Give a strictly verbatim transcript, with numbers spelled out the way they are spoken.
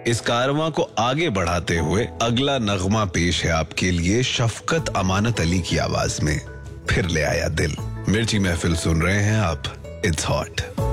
इस कारवां को आगे बढ़ाते हुए अगला नगमा पेश है आपके लिए शफकत अमानत अली की आवाज में, फिर ले आया दिल। मिर्ची महफिल सुन रहे हैं आप, इट्स हॉट।